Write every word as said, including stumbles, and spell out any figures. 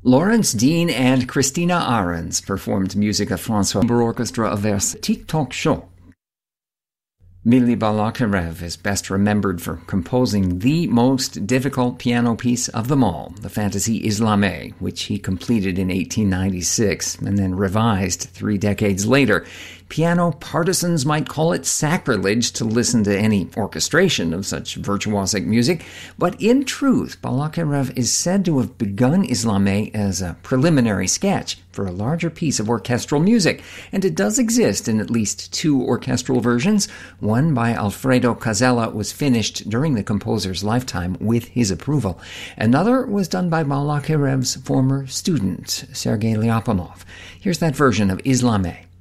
Lawrence Dean and Christina Ahrens performed music of Francois Chamber Orchestra of Vers Tic-Toc Show. Mily Balakirev is best remembered for composing the most difficult piano piece of them all, the Fantasy Islamée, which he completed in eighteen ninety-six and then revised three decades later. Piano partisans might call it sacrilege to listen to any orchestration of such virtuosic music, but in truth, Balakirev is said to have begun Islamée as a preliminary sketch for a larger piece of orchestral music, and it does exist in at least two orchestral versions. One by Alfredo Casella was finished during the composer's lifetime with his approval. Another was done by Balakirev's former student, Sergei Lyapunov. Here's that version of Islamée.